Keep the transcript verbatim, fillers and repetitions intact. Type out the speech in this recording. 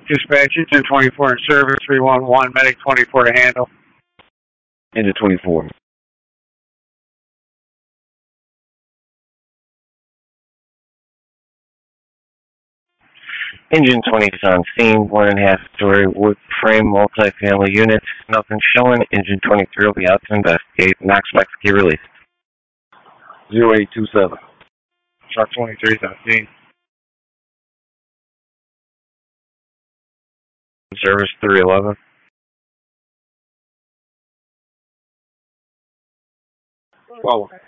Dispatch, engine twenty-four in service, three one one, medic twenty-four to handle. Engine twenty-four. Engine twenty is on scene, one and a half story wood frame multi-family unit. Nothing showing. Engine twenty-three will be out to investigate. Knox Mexican release. zero eight two seven. Truck twenty-three is on scene. Service three eleven. Whoa.